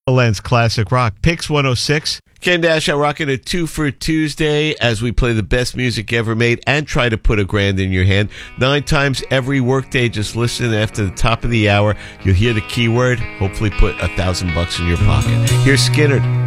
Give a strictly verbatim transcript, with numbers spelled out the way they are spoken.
Lens Classic Rock. Picks one oh six. Ken Dash, I rock it a two for Tuesday as we play the best music ever made and try to put a grand in your hand. Nine times every workday, just listen after the top of the hour. You'll hear the keyword, hopefully put a thousand bucks in your pocket. Here's Skynyrd.